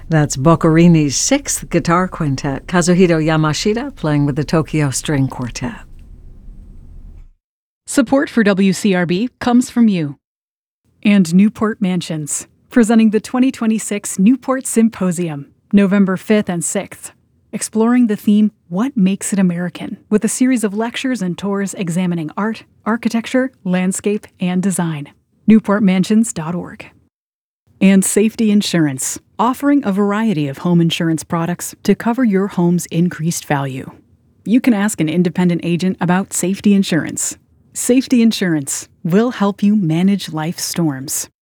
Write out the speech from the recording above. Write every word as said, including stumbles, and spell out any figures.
That's Boccherini's sixth guitar quintet, Kazuhito Yamashita playing with the Tokyo String Quartet. Support for W C R B comes from you. And Newport Mansions, presenting the twenty twenty-six Newport Symposium, November fifth and sixth. Exploring the theme, What Makes It American, with a series of lectures and tours examining art, architecture, landscape, and design. newport mansions dot org. And Safety Insurance, offering a variety of home insurance products to cover your home's increased value. You can ask an independent agent about safety insurance. Safety Insurance will help you manage life's storms.